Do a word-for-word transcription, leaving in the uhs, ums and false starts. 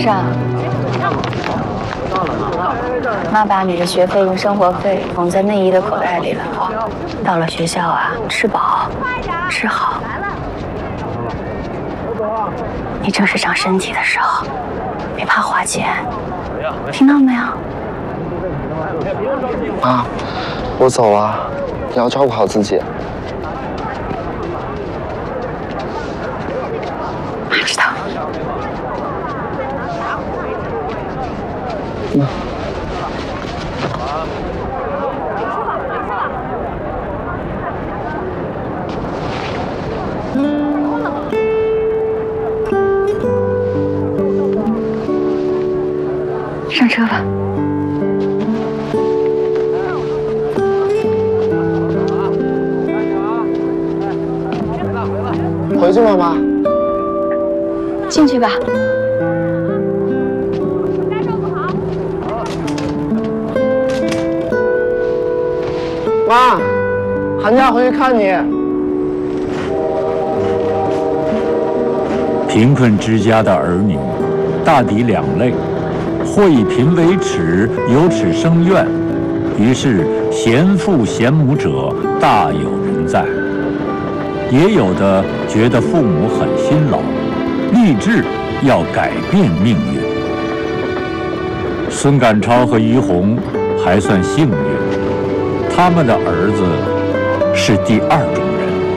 上，妈把你的学费用生活费缝在内衣的口袋里了。到了学校啊，吃饱，吃好。你正是长身体的时候，别怕花钱，听到没有？ 妈，我走了，你要照顾好自己。 妈知道。 嗯。 上车吧。 回去了吗？ 进去吧。 妈，寒假回去看你。 贫困之家的儿女，大抵两类。或以贫为耻，有耻生怨，于是贤父贤母者大有人在。也有的觉得父母很辛劳，立志要改变命运。孙赶超和于洪还算幸运，他们的儿子是第二种。